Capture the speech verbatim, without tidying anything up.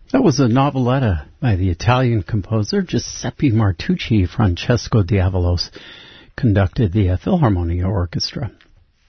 That was a noveletta by the Italian composer Giuseppe Martucci. Francesco Diavalos conducted the uh, Philharmonia Orchestra.